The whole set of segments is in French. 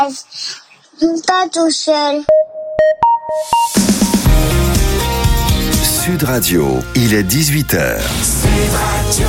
Pas tout seul. Sud Radio, il est 18h. Sud Radio.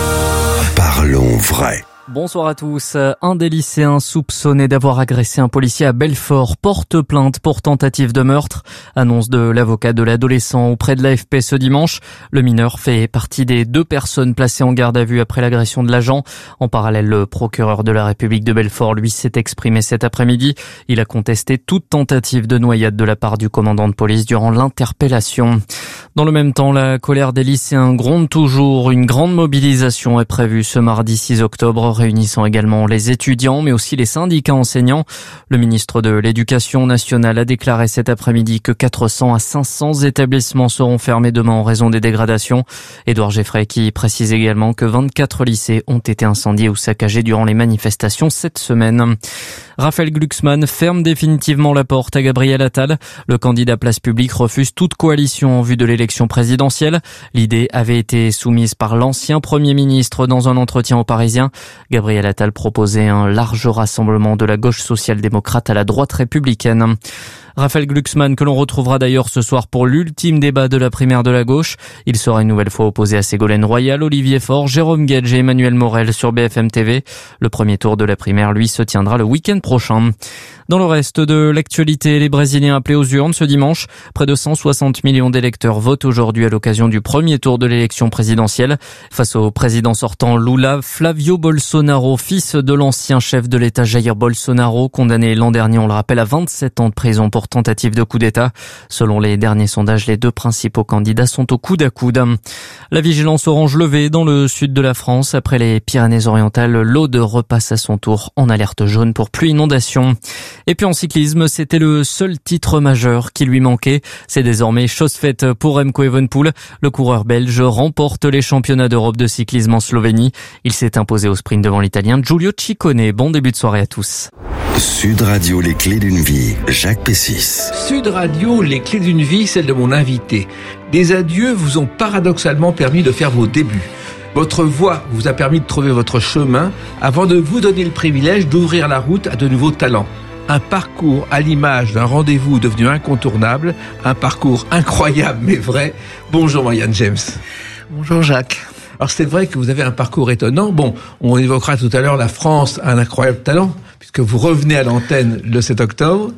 Parlons vrai. Bonsoir à tous. Un des lycéens soupçonné d'avoir agressé un policier à Belfort porte plainte pour tentative de meurtre. Annonce de l'avocat de l'adolescent auprès de l'AFP ce dimanche. Le mineur fait partie des 2 personnes placées en garde à vue après l'agression de l'agent. En parallèle, le procureur de la République de Belfort, lui, s'est exprimé cet après-midi. Il a contesté toute tentative de noyade de la part du commandant de police durant l'interpellation. Dans le même temps, la colère des lycéens gronde toujours. Une grande mobilisation est prévue ce mardi 6 octobre, réunissant également les étudiants, mais aussi les syndicats enseignants. Le ministre de l'Éducation nationale a déclaré cet après-midi que 400 à 500 établissements seront fermés demain en raison des dégradations. Édouard Geffray qui précise également que 24 lycées ont été incendiés ou saccagés durant les manifestations cette semaine. Raphaël Glucksmann ferme définitivement la porte à Gabriel Attal. Le candidat Place Publique refuse toute coalition en vue de l'élection présidentielle. L'idée avait été soumise par l'ancien Premier ministre dans un entretien aux Parisiens. Gabriel Attal proposait un large rassemblement de la gauche social-démocrate à la droite républicaine. Raphaël Glucksmann, que l'on retrouvera d'ailleurs ce soir pour l'ultime débat de la primaire de la gauche. Il sera une nouvelle fois opposé à Ségolène Royal, Olivier Faure, Jérôme Guedj et Emmanuel Morel sur BFM TV. Le premier tour de la primaire, lui, se tiendra le week-end prochain. Dans le reste de l'actualité, les Brésiliens appelés aux urnes ce dimanche. Près de 160 millions d'électeurs votent aujourd'hui à l'occasion du premier tour de l'élection présidentielle. Face au président sortant Lula, Flavio Bolsonaro, fils de l'ancien chef de l'État Jair Bolsonaro, condamné l'an dernier, on le rappelle, à 27 ans de prison pour tentative de coup d'État. Selon les derniers sondages, les 2 principaux candidats sont au coude à coude. La vigilance orange levée dans le sud de la France. Après les Pyrénées-Orientales, l'Aude repasse à son tour en alerte jaune pour pluie inondation. Et puis en cyclisme, c'était le seul titre majeur qui lui manquait. C'est désormais chose faite pour Remco Evenepoel. Le coureur belge remporte les championnats d'Europe de cyclisme en Slovénie. Il s'est imposé au sprint devant l'Italien Giulio Ciccone. Bon début de soirée à tous. Sud Radio, les clés d'une vie, Jacques Pessis. Sud Radio, les clés d'une vie, celle de mon invité. Des adieux vous ont paradoxalement permis de faire vos débuts. Votre voix vous a permis de trouver votre chemin avant de vous donner le privilège d'ouvrir la route à de nouveaux talents. Un parcours à l'image d'un rendez-vous devenu incontournable, un parcours incroyable mais vrai. Bonjour Marianne James. Bonjour Jacques. Alors c'est vrai que vous avez un parcours étonnant. Bon, on évoquera tout à l'heure la France a un incroyable talent, puisque vous revenez à l'antenne le 7 octobre.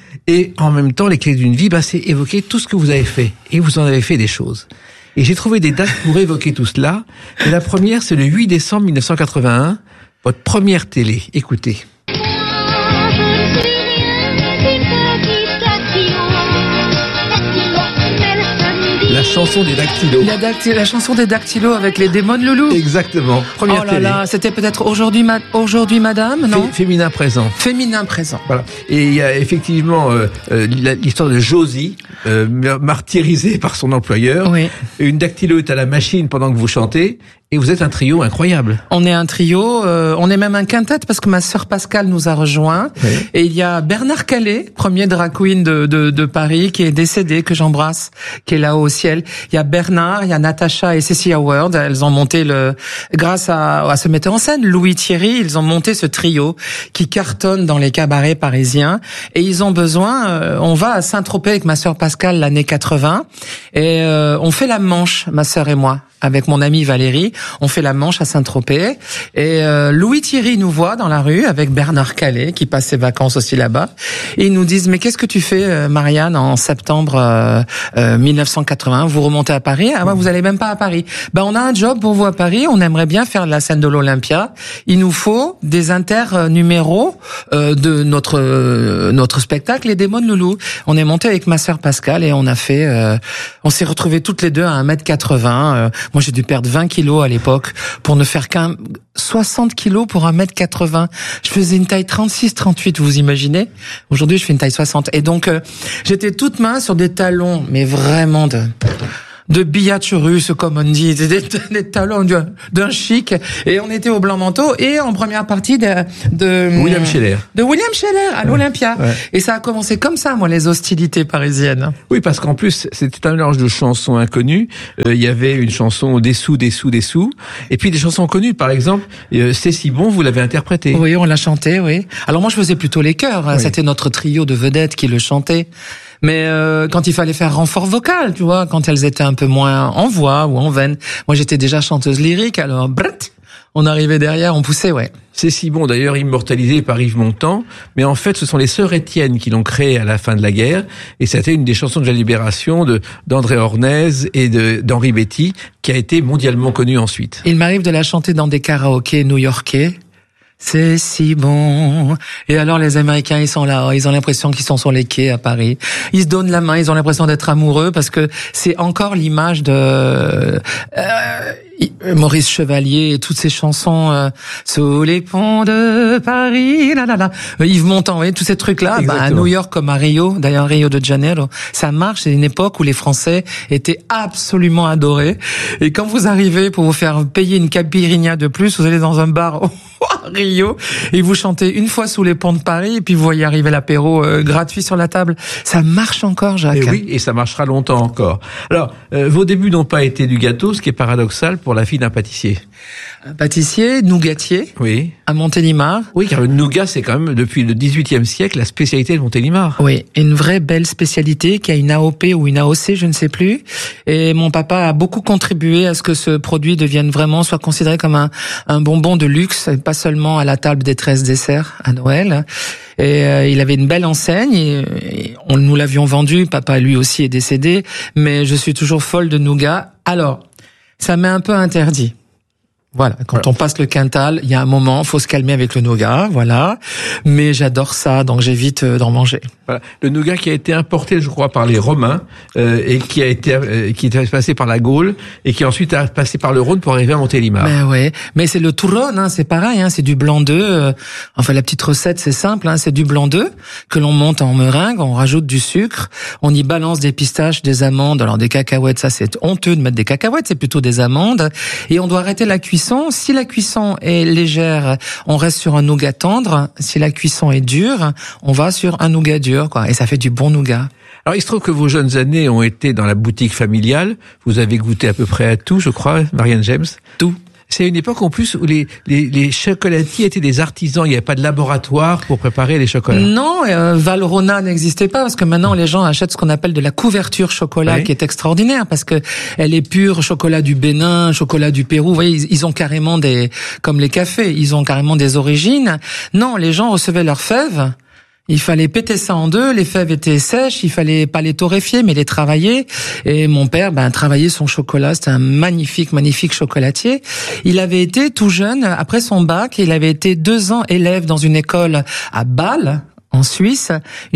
Et en même temps, les clés d'une vie, c'est évoquer tout ce que vous avez fait. Et vous en avez fait des choses. Et j'ai trouvé des dates pour évoquer tout cela. Et la première, c'est le 8 décembre 1981, votre première télé. Écoutez. La chanson des dactylos. La chanson des dactylos avec les démons de Loulou. Exactement. Première télé. Là, c'était peut-être aujourd'hui madame, non? Féminin présent. Féminin présent. Voilà. Et il y a effectivement l'histoire de Josie, martyrisée par son employeur. Oui. Une dactylo est à la machine pendant que vous chantez. Et vous êtes un trio incroyable. On est un trio, on est même un quintet parce que ma sœur Pascale nous a rejoints. Oui. Et il y a Bernard Calais, premier drag queen de Paris, qui est décédé, que j'embrasse, qui est là-haut au ciel. Il y a Bernard, il y a Natacha et Cécilia Ward. Elles ont monté grâce à ce metteur en scène, Louis Thierry, ils ont monté ce trio qui cartonne dans les cabarets parisiens. Et ils ont besoin, on va à Saint-Tropez avec ma sœur Pascale l'année 80. Et on fait la Manche, ma sœur et moi. Avec mon amie Valérie, on fait la Manche à Saint-Tropez. Et Louis Thierry nous voit dans la rue avec Bernard Calais, qui passe ses vacances aussi là-bas. Et ils nous disent, mais qu'est-ce que tu fais, Marianne, en septembre 1980 Vous remontez à Paris? Ah ben, vous allez même pas à Paris. On a un job pour vous à Paris, on aimerait bien faire la scène de l'Olympia. Il nous faut des numéros de notre spectacle, Les Démons de Loulou. On est monté avec ma sœur Pascale et on a fait... on s'est retrouvés toutes les deux à 1m80. Moi, j'ai dû perdre 20 kilos à l'époque pour ne faire qu'un 60 kilos pour 1m80. Je faisais une taille 36-38, vous imaginez? Aujourd'hui, je fais une taille 60. Et donc, j'étais toute mince sur des talons, mais vraiment de billets russes, comme on dit, des talons d'un chic. Et on était au Blanc Manteau et en première partie de William Scheller. De William Scheller à l'Olympia. Ouais. Et ça a commencé comme ça, moi, les hostilités parisiennes. Oui, parce qu'en plus, c'était un mélange de chansons inconnues. Il y avait une chanson des sous, et puis des chansons connues. Par exemple, C'est si bon, vous l'avez interprété. Oui, on l'a chanté, oui. Alors moi, je faisais plutôt les chœurs. Oui. C'était notre trio de vedettes qui le chantait. Mais quand il fallait faire renfort vocal, tu vois, quand elles étaient un peu moins en voix ou en veine, moi j'étais déjà chanteuse lyrique, alors on arrivait derrière, on poussait, ouais. C'est si bon, d'ailleurs immortalisé par Yves Montand, mais en fait ce sont les sœurs Étienne qui l'ont créé à la fin de la guerre, et c'était une des chansons de la Libération d'André Ornez et d'Henri Betty, qui a été mondialement connue ensuite. Il m'arrive de la chanter dans des karaokés new-yorkais. C'est si bon. Et alors les Américains, ils sont là, ils ont l'impression qu'ils sont sur les quais à Paris. Ils se donnent la main, ils ont l'impression d'être amoureux parce que c'est encore l'image de Maurice Chevalier et toutes ces chansons sous les ponts de Paris, Yves Montand, oui, tous ces trucs-là, à New York comme à Rio, d'ailleurs Rio de Janeiro, ça marche. C'est une époque où les Français étaient absolument adorés. Et quand vous arrivez pour vous faire payer une caipirinha de plus, vous allez dans un bar à Rio et vous chantez une fois sous les ponts de Paris et puis vous voyez arriver l'apéro gratuit sur la table. Ça marche encore, Jacques. Et oui, et ça marchera longtemps encore. Alors, vos débuts n'ont pas été du gâteau, ce qui est paradoxal pour la fille d'un pâtissier. Un pâtissier, nougatier, oui, à Montélimar. Oui, car le nougat, c'est quand même, depuis le XVIIIe siècle, la spécialité de Montélimar. Oui, une vraie belle spécialité qui a une AOP ou une AOC, je ne sais plus. Et mon papa a beaucoup contribué à ce que ce produit devienne vraiment, soit considéré comme un bonbon de luxe, et pas seulement à la table des 13 desserts à Noël. Et il avait une belle enseigne, et nous l'avions vendu, papa lui aussi est décédé, mais je suis toujours folle de nougat. Alors, ça m'est un peu interdit. Voilà, quand on passe le Quintal, il y a un moment, faut se calmer avec le nougat, voilà. Mais j'adore ça, donc j'évite d'en manger. Voilà. Le nougat qui a été importé, je crois, par les Romains et qui est passé par la Gaule et qui ensuite a passé par le Rhône pour arriver à Montélimar. Ben ouais, mais c'est le Touron, hein, c'est pareil, hein, c'est du blanc d'œuf. Enfin, la petite recette, c'est simple, hein, c'est du blanc d'œuf que l'on monte en meringue, on rajoute du sucre, on y balance des pistaches, des amandes, alors des cacahuètes, ça c'est honteux de mettre des cacahuètes, c'est plutôt des amandes, et on doit arrêter la cuisson. Si la cuisson est légère, on reste sur un nougat tendre. Si la cuisson est dure, on va sur un nougat dur, quoi. Et ça fait du bon nougat. Alors, il se trouve que vos jeunes années ont été dans la boutique familiale. Vous avez goûté à peu près à tout, je crois, Marianne James. Tout. C'est une époque en plus où les chocolatiers étaient des artisans. Il n'y avait pas de laboratoire pour préparer les chocolats. Non, Valrhona n'existait pas parce que maintenant les gens achètent ce qu'on appelle de la couverture chocolat, oui, qui est extraordinaire parce que elle est pure, chocolat du Bénin, chocolat du Pérou. Vous voyez, ils ont carrément comme les cafés, ils ont carrément des origines. Non, les gens recevaient leurs fèves. Il fallait péter ça en deux, les fèves étaient sèches, il fallait pas les torréfier, mais les travailler. Et mon père, travaillait son chocolat, c'était un magnifique chocolatier. Il avait été tout jeune, après son bac, il avait été 2 ans élève dans une école à Bâle, en Suisse,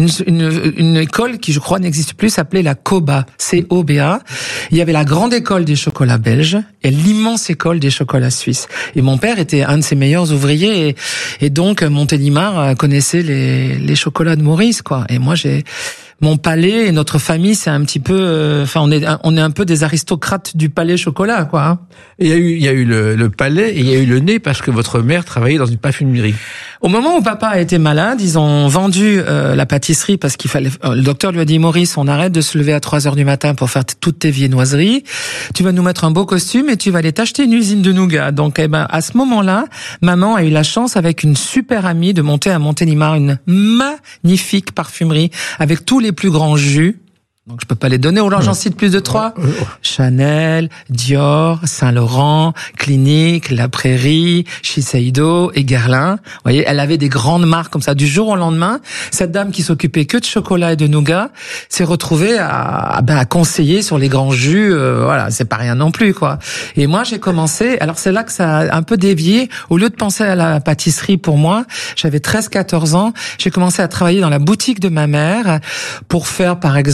une école qui, je crois, n'existe plus, s'appelait la COBA, C-O-B-A. Il y avait la grande école des chocolats belges et l'immense école des chocolats suisses. Et mon père était un de ses meilleurs ouvriers et donc Montélimar connaissait les chocolats de Maurice, quoi. Et moi, mon palais et notre famille, c'est un petit peu, on est un peu des aristocrates du palais chocolat, quoi. Hein. Et il y a eu le palais et il y a eu le nez parce que votre mère travaillait dans une parfumerie. Au moment où papa a été malade, ils ont vendu la pâtisserie parce qu'il fallait. Le docteur lui a dit, Maurice, on arrête de se lever à 3 heures du matin pour faire toutes tes viennoiseries. Tu vas nous mettre un beau costume et tu vas aller t'acheter une usine de nougat. Donc, à ce moment-là, maman a eu la chance avec une super amie de monter à Montélimar une magnifique parfumerie avec tous les plus grands jus. Donc je peux pas les donner, j'en cite plus de 3. Chanel, Dior, Saint-Laurent, Clinique, La Prairie, Shiseido et Guerlain. Vous voyez, elle avait des grandes marques comme ça. Du jour au lendemain, cette dame qui s'occupait que de chocolat et de nougat s'est retrouvée à conseiller sur les grands jus. Voilà, c'est pas rien non plus, quoi. Et moi, j'ai commencé. Alors c'est là que ça a un peu dévié. Au lieu de penser à la pâtisserie pour moi, j'avais 13-14 ans. J'ai commencé à travailler dans la boutique de ma mère pour faire, par exemple, les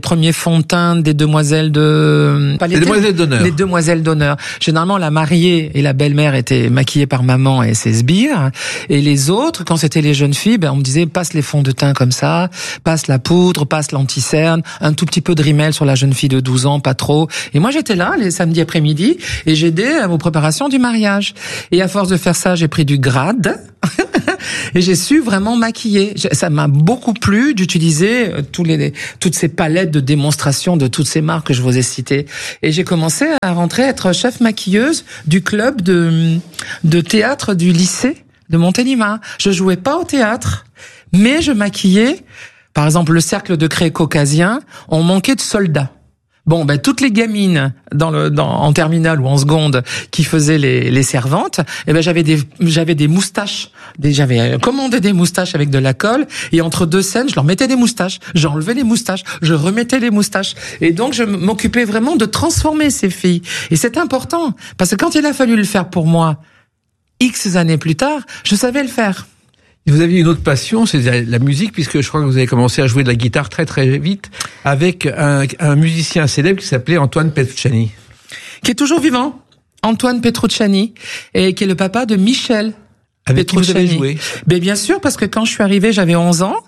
premiers fonds de teint des demoiselles de... Les demoiselles d'honneur. Les demoiselles d'honneur. Généralement, la mariée et la belle-mère étaient maquillées par maman et ses sbires. Et les autres, quand c'était les jeunes filles, on me disait, passe les fonds de teint comme ça, passe la poudre, passe l'anti-cerne, un tout petit peu de rimel sur la jeune fille de 12 ans, pas trop. Et moi, j'étais là les samedis après-midi et j'aidais aux préparations du mariage. Et à force de faire ça, j'ai pris du grade et j'ai su vraiment maquiller. Ça m'a beaucoup plu d'utiliser toutes ces palettes de démonstration de toutes ces marques que je vous ai citées. Et j'ai commencé à rentrer être chef maquilleuse du club de théâtre du lycée de Montélimar. Je jouais pas au théâtre, mais je maquillais. Par exemple, le cercle de Cré caucasien, on manquait de soldats. Bon, toutes les gamines en terminale ou en seconde qui faisaient les servantes, j'avais des moustaches. J'avais commandé des moustaches avec de la colle et entre deux scènes, je leur mettais des moustaches, j'enlevais les moustaches, je remettais les moustaches. Et donc, je m'occupais vraiment de transformer ces filles. Et c'est important parce que quand il a fallu le faire pour moi, X années plus tard, je savais le faire. Vous aviez une autre passion, c'est la musique, puisque je crois que vous avez commencé à jouer de la guitare très très vite avec un musicien célèbre qui s'appelait Antoine Petrucciani. Qui est toujours vivant, Antoine Petrucciani, et qui est le papa de Michel avec Petrucciani. Qui vous avez joué? Mais bien sûr, parce que quand je suis arrivée, j'avais 11 ans.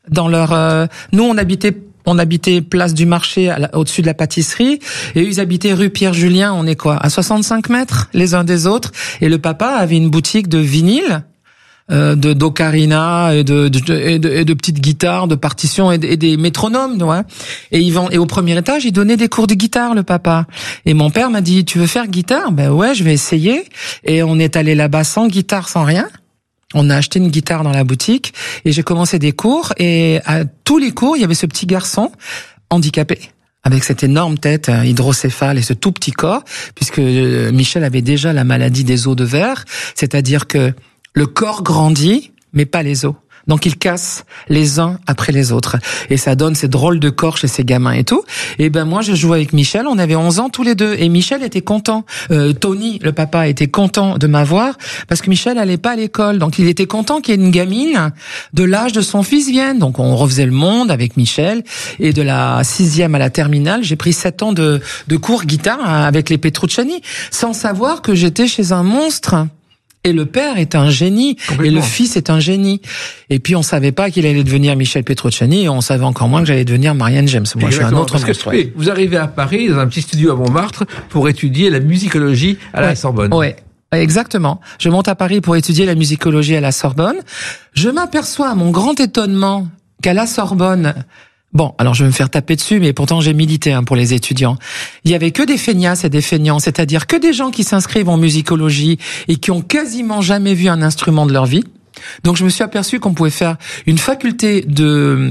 Nous, on habitait place du marché au-dessus de la pâtisserie et eux, ils habitaient rue Pierre-Julien. On est quoi? À 65 mètres les uns des autres. Et le papa avait une boutique de vinyle. D'ocarina et de petites guitares, de partitions et des métronomes, ouais. Et au premier étage, il donnait des cours de guitare, le papa. Et mon père m'a dit, tu veux faire guitare? Ouais, je vais essayer. Et on est allé là-bas sans guitare, sans rien. On a acheté une guitare dans la boutique et j'ai commencé des cours et à tous les cours, il y avait ce petit garçon handicapé avec cette énorme tête hydrocéphale et ce tout petit corps, puisque Michel avait déjà la maladie des os de verre, c'est-à-dire que le corps grandit, mais pas les os. Donc il casse les uns après les autres. Et ça donne ces drôles de corps chez ces gamins et tout. Et moi je jouais avec Michel, on avait 11 ans tous les deux. Et Michel était content. Tony, le papa, était content de m'avoir parce que Michel allait pas à l'école. Donc il était content qu'il y ait une gamine de l'âge de son fils vienne. Donc on refaisait le monde avec Michel. Et de la 6e à la terminale, j'ai pris 7 ans de cours guitare avec les Petrucciani, sans savoir que j'étais chez un monstre. Et le père est un génie, et le fils est un génie. Et puis on savait pas qu'il allait devenir Michel Petrucciani, et on savait encore moins que j'allais devenir Marianne James. Moi, je suis un autre monstre. Oui, vous arrivez à Paris, dans un petit studio à Montmartre, pour étudier la musicologie à la Sorbonne. Ouais. Exactement. Je monte à Paris pour étudier la musicologie à la Sorbonne. Je m'aperçois, à mon grand étonnement, qu'à la Sorbonne, bon, alors je vais me faire taper dessus, mais pourtant j'ai milité pour les étudiants. Il y avait que des feignasses et des feignants, c'est-à-dire que des gens qui s'inscrivent en musicologie et qui ont quasiment jamais vu un instrument de leur vie. Donc je me suis aperçu qu'on pouvait faire une faculté de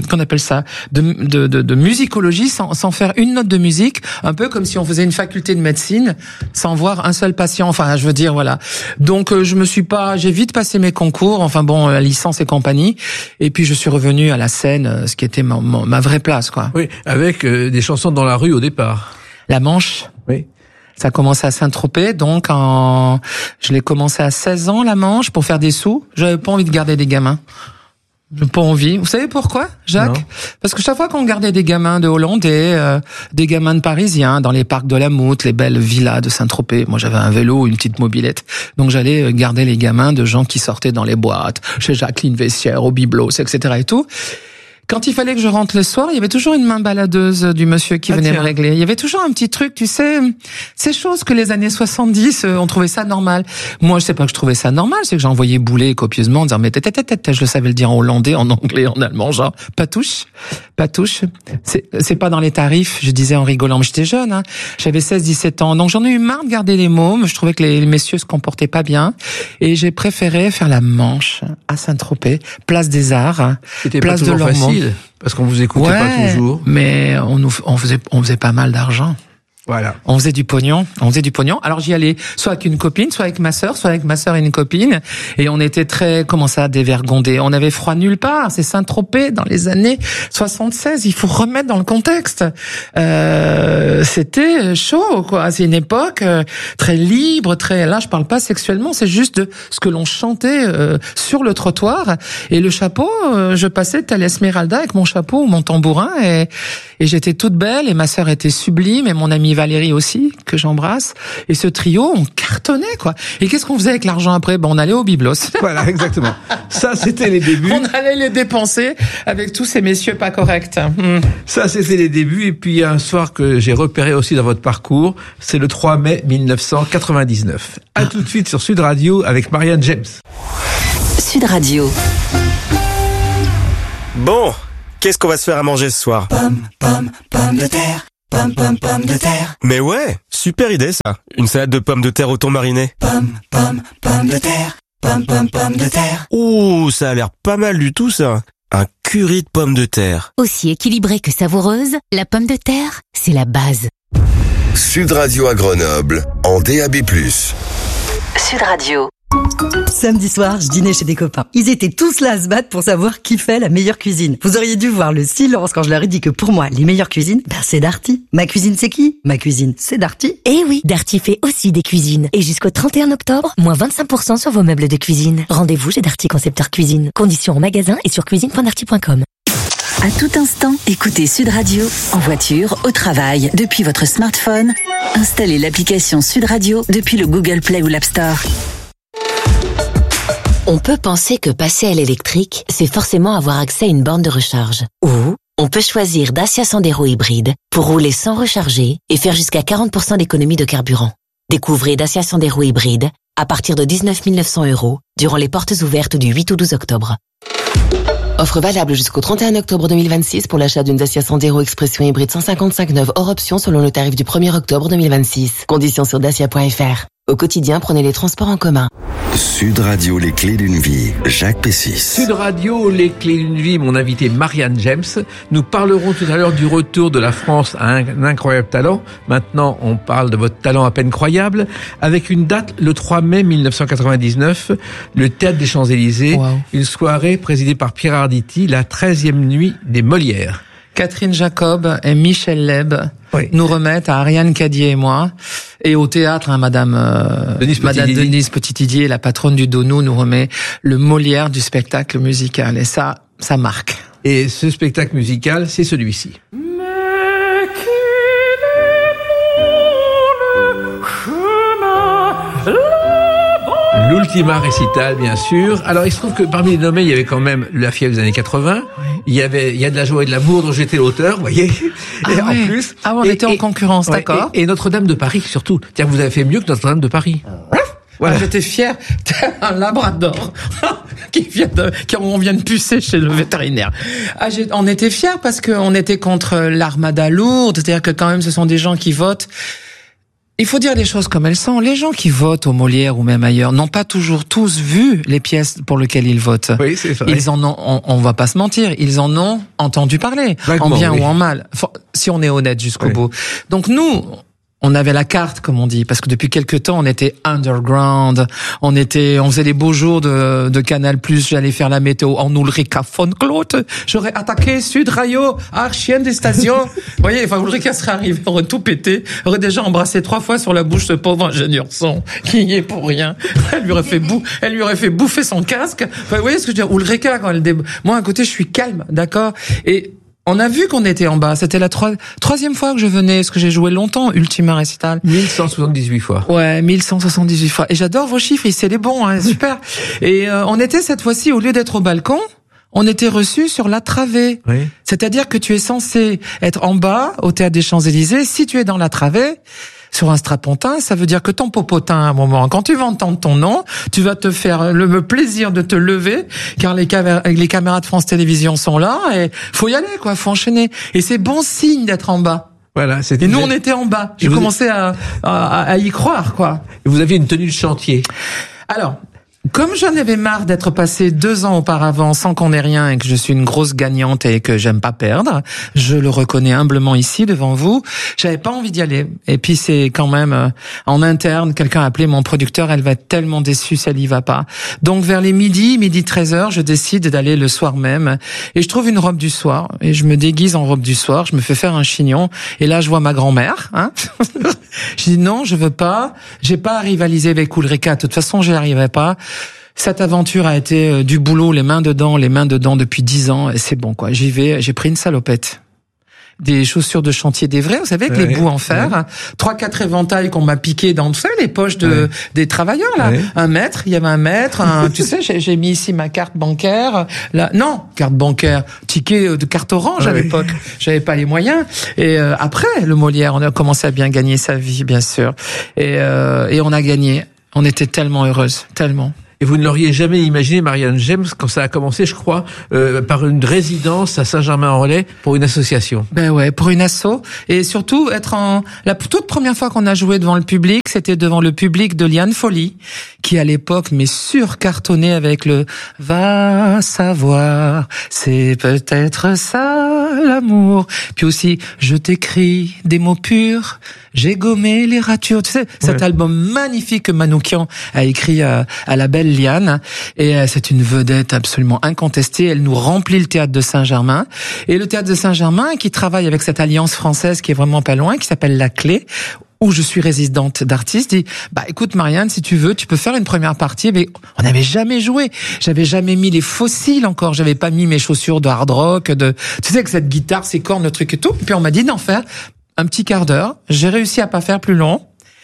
musicologie sans faire une note de musique, un peu comme si on faisait une faculté de médecine sans voir un seul patient. Enfin, je veux dire, voilà. Donc j'ai vite passé mes concours, la licence et compagnie, et puis je suis revenu à la scène, ce qui était ma vraie place, quoi. Oui, avec des chansons dans la rue au départ. La Manche. Oui. Ça a commencé à Saint-Tropez, donc je l'ai commencé à 16 ans, la Manche, pour faire des sous. J'avais pas envie de garder des gamins. J'ai pas envie. Vous savez pourquoi, Jacques? Non. Parce que chaque fois qu'on gardait des gamins de Hollandais, des gamins de Parisiens, dans les parcs de la Moute, les belles villas de Saint-Tropez, moi j'avais un vélo, une petite mobilette, donc j'allais garder les gamins de gens qui sortaient dans les boîtes, chez Jacqueline Vessière, au Biblos, etc. et tout. Quand il fallait que je rentre le soir, il y avait toujours une main baladeuse du monsieur qui venait me régler. Il y avait toujours un petit truc, tu sais, ces choses que les années 70, on trouvait ça normal. Moi, je sais pas que je trouvais ça normal, c'est que j'envoyais bouler copieusement en disant, mais je le savais le dire en hollandais, en anglais, en allemand, genre, pas touche. C'est pas dans les tarifs, je disais en rigolant, mais j'étais jeune, J'avais 16-17 ans. Donc j'en ai eu marre de garder les mômes, je trouvais que les messieurs se comportaient pas bien. Et j'ai préféré faire la Manche à Saint-Tropez, place des Arts, place de l'Ormont. Parce qu'on vous écoutait pas toujours. Mais on faisait pas mal d'argent. Voilà. On faisait du pognon. Alors j'y allais soit avec une copine, soit avec ma sœur et une copine. Et on était très, dévergondés. On avait froid nulle part. C'est Saint-Tropez dans les années 76. Il faut remettre dans le contexte. C'était chaud, quoi. C'est une époque très libre, là je parle pas sexuellement, c'est juste de ce que l'on chantait sur le trottoir. Et le chapeau, je passais tel Esmeralda avec mon chapeau ou mon tambourin et Et j'étais toute belle et ma sœur était sublime et mon amie Valérie aussi, que j'embrasse. Et ce trio, on cartonnait, quoi. Et qu'est-ce qu'on faisait avec l'argent après? On allait au biblos. Voilà, exactement. Ça, c'était les débuts. On allait les dépenser avec tous ces messieurs pas corrects. Ça, c'était les débuts. Et puis, il y a un soir que j'ai repéré aussi dans votre parcours. C'est le 3 mai 1999. À tout de suite sur Sud Radio avec Marianne James. Sud Radio. Bon, qu'est-ce qu'on va se faire à manger ce soir? Pomme de terre. Pomme de terre. Mais ouais, super idée ça. Une salade de pommes de terre au thon mariné. Pomme de terre. Pomme de terre. Ouh, ça a l'air pas mal du tout ça. Un curry de pommes de terre. Aussi équilibrée que savoureuse, la pomme de terre, c'est la base. Sud Radio à Grenoble, en DAB+. Sud Radio. Samedi soir, je dînais chez des copains. Ils étaient tous là à se battre pour savoir qui fait la meilleure cuisine. Vous auriez dû voir le silence quand je leur ai dit que pour moi, les meilleures cuisines, c'est Darty. Ma cuisine, c'est qui? Ma cuisine, c'est Darty. Eh oui, Darty fait aussi des cuisines. Et jusqu'au 31 octobre, moins 25% sur vos meubles de cuisine. Rendez-vous chez Darty Concepteur Cuisine. Conditions en magasin et sur cuisine.darty.com. À tout instant, écoutez Sud Radio, en voiture, au travail, depuis votre smartphone. Installez l'application Sud Radio depuis le Google Play ou l'App Store. On peut penser que passer à l'électrique, c'est forcément avoir accès à une borne de recharge. Ou on peut choisir Dacia Sandero hybride pour rouler sans recharger et faire jusqu'à 40% d'économie de carburant. Découvrez Dacia Sandero hybride à partir de 19 900 € durant les portes ouvertes du 8 au 12 octobre. Offre valable jusqu'au 31 octobre 2026 pour l'achat d'une Dacia Sandero Expression hybride 155 neuve hors option selon le tarif du 1er octobre 2026. Conditions sur dacia.fr. Au quotidien, prenez les transports en commun. Sud Radio, les clés d'une vie, Jacques Pessis. Sud Radio, les clés d'une vie, mon invité Marianne James. Nous parlerons tout à l'heure du retour de la France à un incroyable talent. Maintenant, on parle de votre talent à peine croyable, avec une date, le 3 mai 1999, le Théâtre des Champs-Élysées, Wow. Une soirée présidée par Pierre Arditi, la 13e nuit des Molières. Catherine Jacob et Michel Leb Oui. nous remettent à Ariane Cadier et moi. Et au théâtre, Madame Denise Petit-Didier, la patronne du Donou, nous remet le Molière du spectacle musical. Et ça marque. Et ce spectacle musical, c'est celui-ci. L'Ultima Récital, bien sûr. Alors, il se trouve que parmi les nommés, il y avait quand même La fièvre des années 80. Il y a de la joie et de l'amour dont j'étais l'auteur, vous voyez. Et Ah ouais. en plus. On était en concurrence, ouais, d'accord. Et Notre-Dame de Paris, surtout. Tiens, vous avez fait mieux que Notre-Dame de Paris. Voilà. Ah, j'étais fier. Un labrador on vient de pucer chez le vétérinaire. On était fiers parce qu'on était contre l'armada lourde. C'est-à-dire que quand même, ce sont des gens qui votent. Il faut dire les choses comme elles sont. Les gens qui votent au Molière ou même ailleurs n'ont pas toujours tous vu les pièces pour lesquelles ils votent. Oui, c'est vrai. Ils en ont, on va pas se mentir, ils en ont entendu parler, Vaguement, en bien oui. ou en mal, si on est honnête jusqu'au Oui. bout. Donc nous, on avait la carte, comme on dit, parce que depuis quelque temps, on était underground, on faisait les beaux jours de Canal+, j'allais faire la météo en Ulrika von Claude, j'aurais attaqué Sud Radio, chienne des stations. Vous voyez, Ulrika serait arrivée, aurait tout pété, aurait déjà embrassé 3 fois sur la bouche ce pauvre ingénieur son, qui y est pour rien. Elle lui aurait fait bouffer son casque. Vous voyez ce que je veux dire? Ulrika, quand moi, à côté, je suis calme, d'accord? Et on a vu qu'on était en bas. C'était la troisième fois que je venais, parce que j'ai joué longtemps, Ultima Récital. 1178 fois. Ouais, 1178 fois. Et j'adore vos chiffres, c'est les bons, hein, super. Et on était cette fois-ci, au lieu d'être au balcon, on était reçus sur la travée. Oui. C'est-à-dire que tu es censé être en bas, au Théâtre des Champs-Élysées. Si tu es dans la travée, sur un strapontin, ça veut dire que ton popotin, à un moment, quand tu vas entendre ton nom, tu vas te faire le plaisir de te lever, car les caméras de France Télévisions sont là, et faut y aller, quoi, faut enchaîner. Et c'est bon signe d'être en bas. Voilà, Et nous, on était en bas. J'ai commencé à y croire, quoi. Vous aviez une tenue de chantier. Alors, comme j'en avais marre d'être passé 2 ans auparavant sans qu'on ait rien et que je suis une grosse gagnante et que j'aime pas perdre, je le reconnais humblement ici devant vous, j'avais pas envie d'y aller. Et puis c'est quand même en interne, quelqu'un a appelé mon producteur, elle va être tellement déçue si elle y va pas. Donc vers les midi 13h, je décide d'aller le soir même et je trouve une robe du soir et je me déguise en robe du soir, je me fais faire un chignon et là je vois ma grand-mère, hein. Je dis non, je veux pas, j'ai pas à rivaliser avec Ulrika, de toute façon j'y arriverai pas. Cette aventure a été du boulot, les mains dedans depuis 10 ans, et c'est bon, quoi. J'y vais, j'ai pris une salopette. des chaussures de chantier d'Évray, vous savez, avec les bouts en fer, 3-4 éventails qu'on m'a piqué dans, les poches des travailleurs, là. Il y avait un mètre, tu sais, j'ai mis ici ma carte bancaire, là, non, carte bancaire, ticket de carte orange à l'époque. J'avais pas les moyens. Et après, le Molière, on a commencé à bien gagner sa vie, bien sûr. Et on a gagné. On était tellement heureuses, tellement. Et vous ne l'auriez jamais imaginé, Marianne James, quand ça a commencé, je crois, par une résidence à Saint-Germain-en-Laye pour une association. Ben ouais, pour une asso. Et surtout, la toute première fois qu'on a joué devant le public, c'était devant le public de Liane Folly, qui à l'époque m'est surcartonné avec le « Va savoir, c'est peut-être ça l'amour ». Puis aussi « Je t'écris des mots purs, j'ai gommé les ratures ». Tu sais, cet album magnifique que Manoukian a écrit à la belle Liane, et c'est une vedette absolument incontestée. Elle nous remplit le théâtre de Saint-Germain, et le théâtre de Saint-Germain qui travaille avec cette alliance française qui est vraiment pas loin, qui s'appelle La Clé, où je suis résidente d'artiste, dit écoute Marianne, si tu veux, tu peux faire une première partie. Mais on n'avait jamais joué, j'avais jamais mis les fossiles encore, j'avais pas mis mes chaussures de hard rock, tu sais, que cette guitare, ces cordes, le truc et tout. Et puis on m'a dit d'en faire un petit quart d'heure. J'ai réussi à pas faire plus long,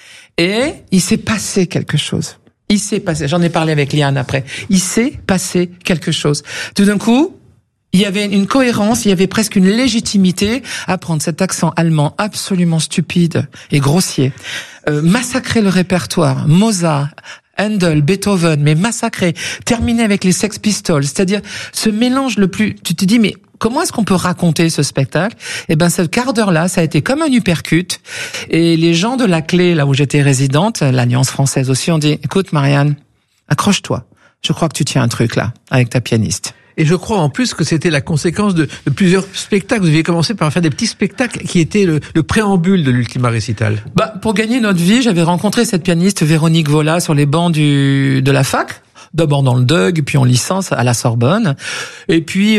et il s'est passé quelque chose. J'en ai parlé avec Liane après. Il s'est passé quelque chose. Tout d'un coup, il y avait une cohérence, il y avait presque une légitimité à prendre cet accent allemand absolument stupide et grossier. Massacrer le répertoire, Mozart, Handel, Beethoven, mais massacrer, terminer avec les Sex Pistols, c'est-à-dire ce mélange le plus... Tu te dis, mais comment est-ce qu'on peut raconter ce spectacle? Eh ben, ce quart d'heure-là, ça a été comme un uppercut. Et les gens de La Clé, là où j'étais résidente, l'Alliance française aussi, ont dit, écoute, Marianne, accroche-toi. Je crois que tu tiens un truc, là, avec ta pianiste. Et je crois en plus que c'était la conséquence de plusieurs spectacles. Vous aviez commencé par faire des petits spectacles qui étaient le préambule de l'Ultima Recital. Pour gagner notre vie, j'avais rencontré cette pianiste Véronique Vola sur les bancs de la fac. D'abord dans le DUG, puis en licence à la Sorbonne. Et puis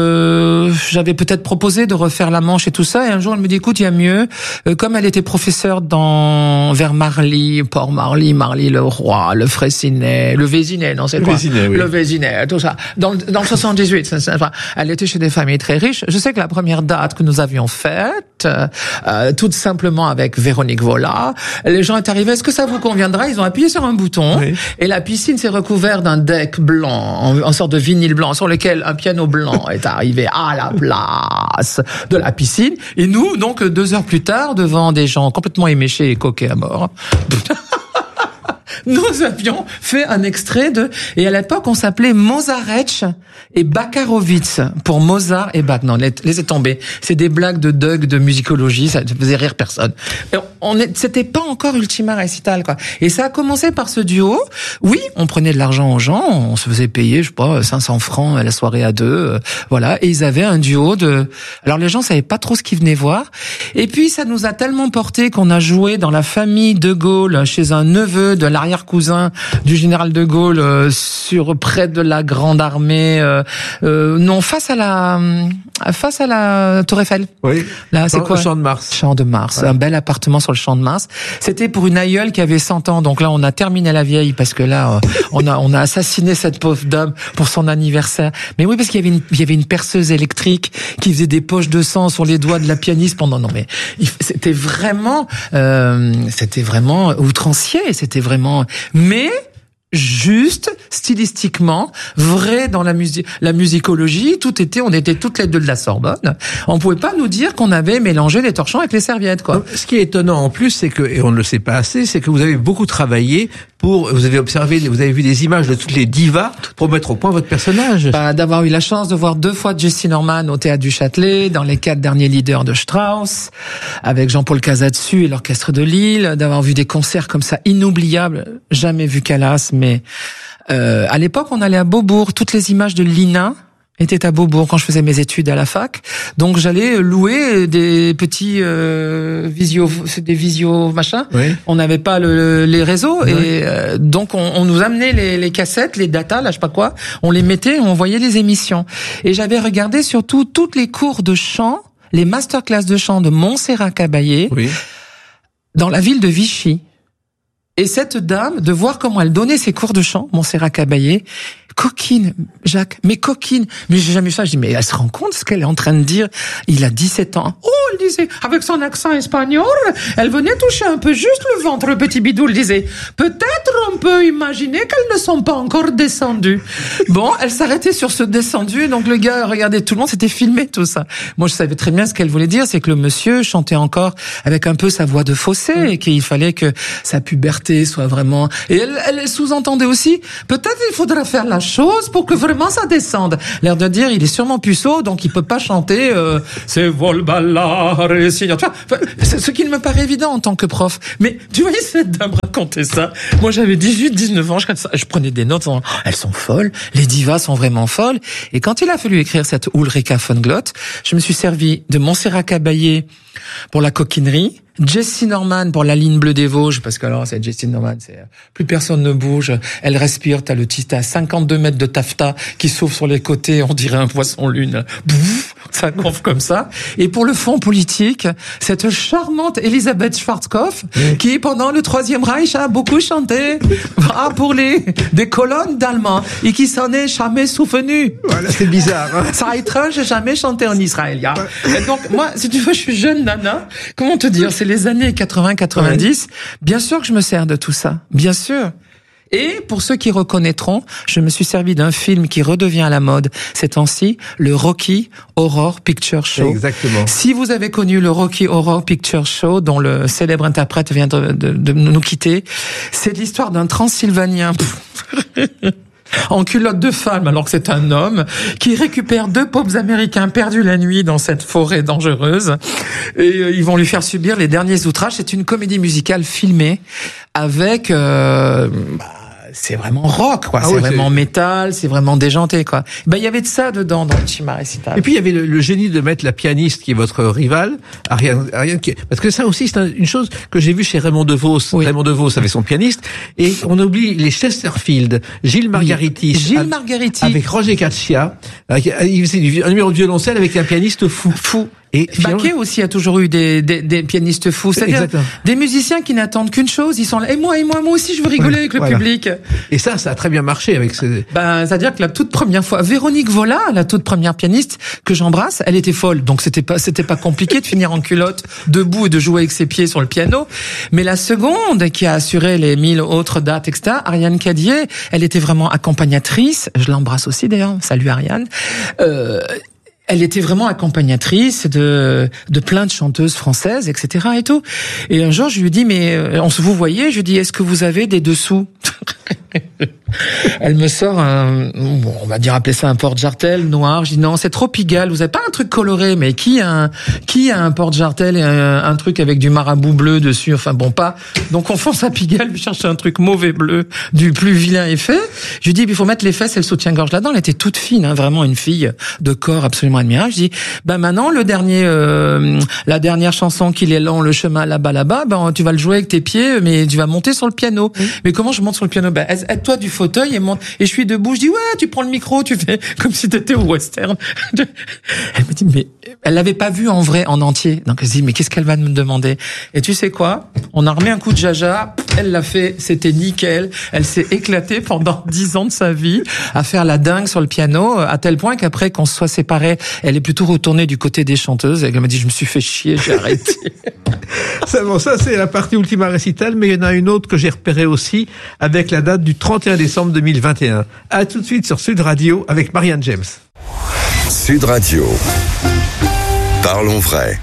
j'avais peut-être proposé de refaire la Manche et tout ça. Et un jour, elle me dit, écoute, il y a mieux. Comme elle était professeure vers Marly, Port-Marly, Marly-le-Roi, le Fraissinet, le Vésinet, non, c'est quoi? Le Vésinet, tout ça. Dans le 78, elle était chez des familles très riches. Je sais que la première date que nous avions faite, tout simplement avec Véronique Vola, les gens étaient arrivés, est-ce que ça vous conviendra? Ils ont appuyé sur un bouton, et la piscine s'est recouverte d'un deck blanc, en sorte de vinyle blanc, sur lequel un piano blanc est arrivé à la place de la piscine. Et nous, donc, 2 heures plus tard, devant des gens complètement éméchés et coqués à mort, nous avions fait un extrait et à l'époque, on s'appelait Mozarech et Bacharowitz pour Mozart et Bach. Non, laissez tomber. C'est des blagues de Doug, de musicologie, ça ne faisait rire personne. C'était pas encore Ultima Recital, quoi. Et ça a commencé par ce duo. Oui, on prenait de l'argent aux gens, on se faisait payer, je sais pas, 500 francs la soirée à 2, voilà. Et ils avaient un duo alors les gens savaient pas trop ce qu'ils venaient voir. Et puis, ça nous a tellement porté qu'on a joué dans la famille de Gaulle, chez un neveu de l'arrière-cousin du général de Gaulle, près de la Grande Armée, non, face à la Tour Eiffel. Oui. Là, c'est quoi? Le Champ de Mars. Champ de Mars. Ouais. Un bel appartement sur le Champ de Mars. C'était pour une aïeule qui avait 100 ans. Donc là, on a terminé la vieille parce que là, on a assassiné cette pauvre dame pour son anniversaire. Mais oui, parce qu'il y avait une perceuse électrique qui faisait des poches de sang sur les doigts de la pianiste pendant, non mais, c'était vraiment outrancier. C'était vraiment, mais, juste, stylistiquement, vrai dans la musicologie, on était toutes les deux de la Sorbonne. On pouvait pas nous dire qu'on avait mélangé les torchons avec les serviettes, quoi. Donc, ce qui est étonnant en plus, c'est que, et on ne le sait pas assez, c'est que vous avez beaucoup travaillé vous avez vu des images de toutes les divas pour mettre au point votre personnage. D'avoir eu la chance de voir 2 fois Jessie Norman au Théâtre du Châtelet, dans les 4 derniers leaders de Strauss, avec Jean-Paul Casatsu et l'Orchestre de Lille, d'avoir vu des concerts comme ça inoubliables, jamais vu Calas, mais à l'époque on allait à Beaubourg, toutes les images de Lina étaient à Beaubourg quand je faisais mes études à la fac, donc j'allais louer des petits visio machin. Oui. On n'avait pas les réseaux, oui. Et donc on nous amenait les cassettes, les datas, là je sais pas quoi, on les mettait, on voyait les émissions. Et j'avais regardé surtout toutes les cours de chant, les masterclass de chant de Montserrat Caballé, oui. Dans la ville de Vichy. Et cette dame, de voir comment elle donnait ses cours de chant, Montserrat Caballé, Coquine, Jacques, mais coquine. Mais j'ai jamais vu ça. Je dis, mais elle se rend compte ce qu'elle est en train de dire? Il a 17 ans. Oh, elle disait, avec son accent espagnol, elle venait toucher un peu juste le ventre, le petit bidou. Elle disait, peut-être on peut imaginer qu'elles ne sont pas encore descendues. Bon, elle s'arrêtait sur ce descendu, donc le gars regardait tout le monde, c'était filmé tout ça. Moi, je savais très bien ce qu'elle voulait dire, c'est que le monsieur chantait encore avec un peu sa voix de fausset et qu'il fallait que sa puberté soit vraiment... Et elle sous-entendait aussi, peut-être il faudra faire la chose pour que vraiment ça descende. L'air de dire, il est sûrement puceau, donc il peut pas chanter c'est vol ballare et signor. C'est ce qui me paraît évident en tant que prof. Mais tu voyais cette dame raconter ça. Moi, j'avais 18-19 ans, je prenais des notes, elles sont folles, les divas sont vraiment folles. Et quand il a fallu écrire cette Ulrika von Glott, je me suis servi de Montserrat Caballé pour la coquinerie, Jessie Norman pour la ligne bleue des Vosges, parce que alors c'est Jessie Norman, c'est plus personne ne bouge, elle respire, t'as 52 mètres de taffetas qui s'ouvre sur les côtés, on dirait un poisson lune, bouf, ça gonfle comme ça. Et pour le fond politique, cette charmante Elisabeth Schwarzkopf, qui pendant le Troisième Reich a beaucoup chanté pour des colonnes d'Allemands et qui s'en est jamais souvenu. Voilà, c'est bizarre. Hein. Ça étrange, j'ai jamais chanté en israélien. Et donc moi, si tu veux, je suis jeune nana. Comment te dire? C'est les années 80-90. Ouais. Bien sûr que je me sers de tout ça. Bien sûr. Et pour ceux qui reconnaîtront, je me suis servi d'un film qui redevient à la mode ces temps-ci, le Rocky Horror Picture Show. Exactement. Si vous avez connu le Rocky Horror Picture Show, dont le célèbre interprète vient de nous quitter, c'est l'histoire d'un Transylvanien en culotte de femme, alors que c'est un homme, qui récupère 2 pauvres Américains perdus la nuit dans cette forêt dangereuse, et ils vont lui faire subir les derniers outrages. C'est une comédie musicale filmée avec... c'est vraiment rock, quoi. C'est vraiment métal, c'est vraiment déjanté, quoi. Il y avait de ça dedans dans le Chima Récital. Et puis il y avait le génie de mettre la pianiste qui est votre rivale, Ariane parce que ça aussi c'est une chose que j'ai vue chez Raymond DeVos. Oui. Raymond DeVos avait son pianiste, et on oublie les Chesterfield, Gilles Margaritis. Gilles Margaritis. Avec Roger Caccia. Il faisait un numéro de violoncelle avec un pianiste fou. Et Baquet aussi a toujours eu des pianistes fous, c'est-à-dire des musiciens qui n'attendent qu'une chose, ils sont là, et moi aussi je veux rigoler avec le public. Et ça a très bien marché avec c'est-à-dire que la toute première fois, Véronique Vola, la toute première pianiste que j'embrasse, elle était folle, donc c'était pas compliqué de finir en culotte, debout et de jouer avec ses pieds sur le piano. Mais la seconde, qui a assuré les 1000 autres dates, etc., Ariane Cadier, elle était vraiment accompagnatrice, je l'embrasse aussi d'ailleurs, salut Ariane, elle était vraiment accompagnatrice de plein de chanteuses françaises, etc. et tout. Et un jour, je lui dis, mais vous voyez, je lui dis, est-ce que vous avez des dessous? Elle me sort on va dire appeler ça un porte-jartel noir. Je dis non, c'est trop Pigalle. Vous avez pas un truc coloré, mais qui a un porte-jartel et un truc avec du marabout bleu dessus? Enfin bon, pas. Donc on fonce à Pigalle, lui chercher un truc mauvais bleu du plus vilain effet. Je lui dis, il faut mettre les fesses et le soutien-gorge là-dedans. Elle était toute fine, vraiment une fille de corps absolument admirable. Je dis, maintenant la dernière chanson qu'il est lent, le chemin là-bas, tu vas le jouer avec tes pieds, mais tu vas monter sur le piano. Mais comment je monte sur le piano? Aide-toi du fauteuil et monte. Et je suis debout, je dis, ouais, tu prends le micro, tu fais comme si t'étais au western. Elle me dit, mais elle l'avait pas vu en vrai, en entier. Donc elle se dit, mais qu'est-ce qu'elle va me demander? Et tu sais quoi? On a remis un coup de jaja, elle l'a fait, c'était nickel. Elle s'est éclatée pendant 10 ans de sa vie à faire la dingue sur le piano, à tel point qu'après qu'on se soit séparés, elle est plutôt retournée du côté des chanteuses. Elle m'a dit, je me suis fait chier, j'ai arrêté. Ça c'est la partie Ultima Récital, mais il y en a une autre que j'ai repérée aussi, avec la date du 31 décembre 2021. À tout de suite sur Sud Radio avec Marianne James. Sud Radio. Parlons vrai.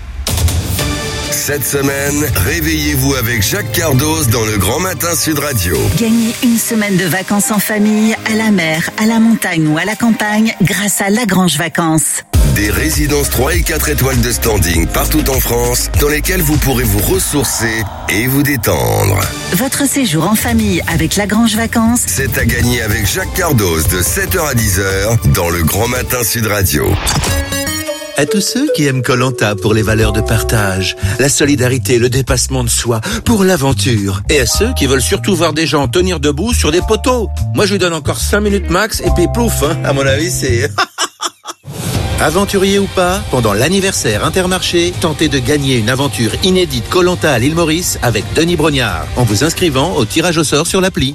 Cette semaine, réveillez-vous avec Jacques Cardos dans le Grand Matin Sud Radio. Gagnez une semaine de vacances en famille, à la mer, à la montagne ou à la campagne grâce à Lagrange Vacances. Des résidences 3 et 4 étoiles de standing partout en France dans lesquelles vous pourrez vous ressourcer et vous détendre. Votre séjour en famille avec Lagrange Vacances, c'est à gagner avec Jacques Cardos de 7h à 10h dans le Grand Matin Sud Radio. À tous ceux qui aiment Koh-Lanta pour les valeurs de partage, la solidarité, le dépassement de soi, pour l'aventure. Et à ceux qui veulent surtout voir des gens tenir debout sur des poteaux. Moi, je lui donne encore 5 minutes max et puis plouf, à mon avis, c'est... Aventurier ou pas, pendant l'anniversaire Intermarché, tentez de gagner une aventure inédite Koh-Lanta à l'île Maurice avec Denis Brognard, en vous inscrivant au tirage au sort sur l'appli.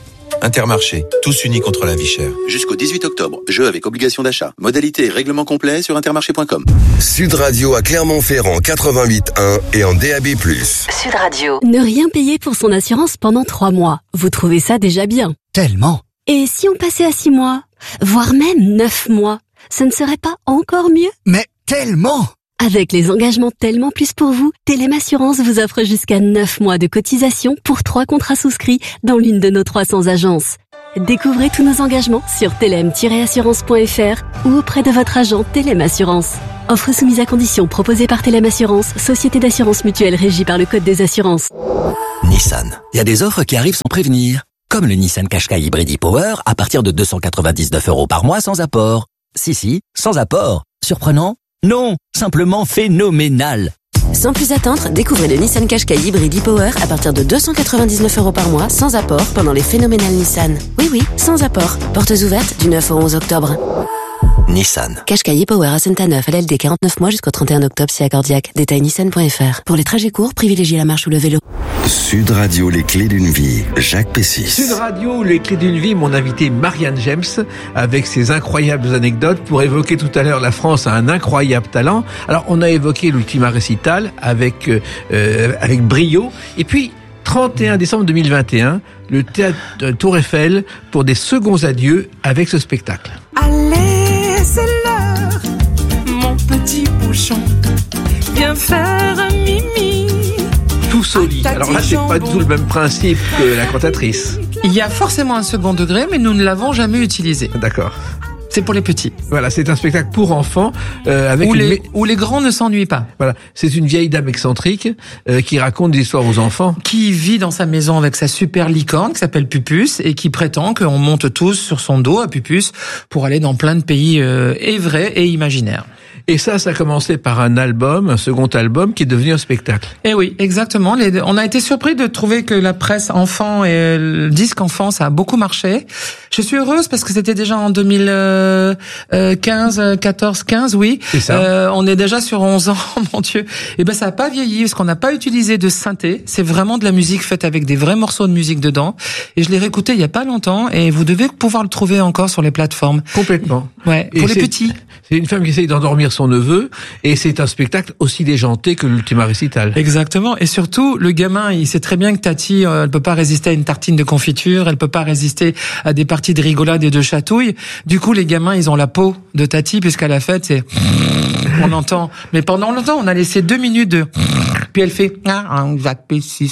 Intermarché, tous unis contre la vie chère. Jusqu'au 18 octobre, jeu avec obligation d'achat. Modalité et règlement complet sur intermarché.com. Sud Radio à Clermont-Ferrand 88.1 et en DAB+. Sud Radio. Ne rien payer pour son assurance pendant 3 mois. Vous trouvez ça déjà bien? Tellement. Et si on passait à 6 mois? Voire même 9 mois? Ce ne serait pas encore mieux? Mais tellement. Avec les engagements Tellement Plus pour vous, Telem Assurance vous offre jusqu'à 9 mois de cotisation pour 3 contrats souscrits dans l'une de nos 300 agences. Découvrez tous nos engagements sur telem-assurance.fr ou auprès de votre agent Telem Assurance. Offre soumise à conditions proposée par Telem Assurance, société d'assurance mutuelle régie par le Code des assurances. Nissan. Il y a des offres qui arrivent sans prévenir. Comme le Nissan Qashqai Hybrid e-Power à partir de 299 € par mois sans apport. Si, sans apport. Surprenant? Non, simplement phénoménal. Sans plus attendre, découvrez le Nissan Qashqai Hybrid e-Power à partir de 299 € par mois, sans apport, pendant les phénoménales Nissan. Oui, sans apport. Portes ouvertes du 9 au 11 octobre. Nissan. Qashqai e-Power à Saint-Aneuf, LLD 49 mois jusqu'au 31 octobre, si accordiaque. Détail nissan.fr. Pour les trajets courts, privilégiez la marche ou le vélo. Sud Radio, les clés d'une vie. Jacques Pessis. Sud Radio, les clés d'une vie, mon invité Marianne James, avec ses incroyables anecdotes pour évoquer tout à l'heure la France a un incroyable talent. Alors, on a évoqué l'Ultima Recital avec brio. Et puis, 31 décembre 2021, le théâtre Tour Eiffel pour des seconds adieux avec ce spectacle. Allez, c'est l'heure, mon petit bouchon, viens faire un mimi. Tous au lit. Alors là, c'est pas du tout le même principe que la cantatrice. Il y a forcément un second degré, mais nous ne l'avons jamais utilisé. D'accord. C'est pour les petits. Voilà, c'est un spectacle pour enfants avec où les grands ne s'ennuient pas. Voilà, c'est une vieille dame excentrique qui raconte des histoires aux enfants. Qui vit dans sa maison avec sa super licorne qui s'appelle Pupus et qui prétend qu'on monte tous sur son dos à Pupus pour aller dans plein de pays vrais et imaginaires. Et ça a commencé par un second album qui est devenu un spectacle. Eh oui, exactement. On a été surpris de trouver que la presse enfant et le disque enfant, ça a beaucoup marché. Je suis heureuse parce que c'était déjà en 2015, oui. C'est ça. On est déjà sur 11 ans, mon Dieu. Et ben, ça a pas vieilli parce qu'on n'a pas utilisé de synthé. C'est vraiment de la musique faite avec des vrais morceaux de musique dedans. Et je l'ai réécouté il y a pas longtemps et vous devez pouvoir le trouver encore sur les plateformes. Complètement. Ouais. Pour les petits. C'est une femme qui essaye d'endormir son neveu et c'est un spectacle aussi déjanté que l'Ultima Recital. Exactement. Et surtout, le gamin, il sait très bien que Tati, elle peut pas résister à une tartine de confiture, elle peut pas résister à des parties de rigolade et de chatouille. Du coup, les gamins, ils ont la peau de Tati puisqu'à la fête, c'est on entend. Mais pendant longtemps, on a laissé 2 minutes de puis elle fait Jacques Pessis,